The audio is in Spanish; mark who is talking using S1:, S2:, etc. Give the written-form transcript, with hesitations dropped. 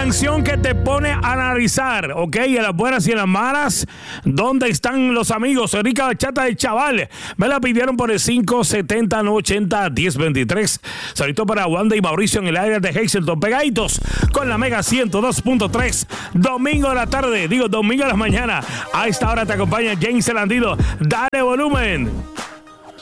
S1: canción que te pone a analizar, ¿ok? En las buenas y en las malas, ¿dónde están los amigos? Rica Bachata del Chaval. Me la pidieron por el 570-980-1023. Saludito para Wanda y Mauricio en el área de Hazleton. Pegaditos con la Mega 102.3. Domingo de la tarde, domingo de la mañana. A esta hora te acompaña James el Andido. Dale volumen.